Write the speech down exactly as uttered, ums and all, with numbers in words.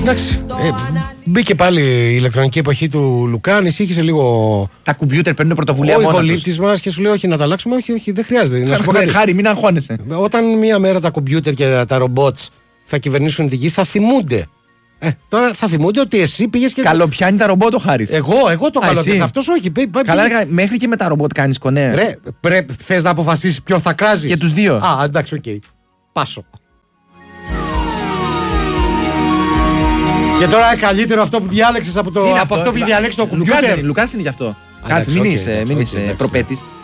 Εντάξει. Ε, μπήκε πάλι η ηλεκτρονική εποχή του Λουκά, ανησύχησε λίγο. Τα κομπιούτερ παίρνουν πρωτοβουλία μόνο. Ο υπολείπτης μας και σου λέει: όχι, να τα αλλάξουμε. Όχι, όχι, δεν χρειάζεται. Να σου πω κάτι. Χάρη, μην αγχώνεσαι. Όταν μία μέρα τα κομπιούτερ και τα ρομπότ θα κυβερνήσουν τη γη, θα θυμούνται. Ε, τώρα θα θυμούνται ότι εσύ πήγες και. Καλοπιάνει τα ρομπότ ο Χάρης. Εγώ, εγώ το καλοπιάνω. Αυτό όχι. Πή, πή, Καλά, πήγε... μέχρι και με τα ρομπότ κάνεις κονέ. Ρε, πρέπει, θες να αποφασίσεις ποιον θα κράζεις. Και τους δύο. Α, εντάξει, οκ. Okay. Πάσο. Και τώρα καλύτερο αυτό που διάλεξες από, το, από αυτό, αυτό που διάλεξες το κομπιούτερ. Λουκάς είναι γι' αυτό. Κάτσε, μην είσαι προπέτης.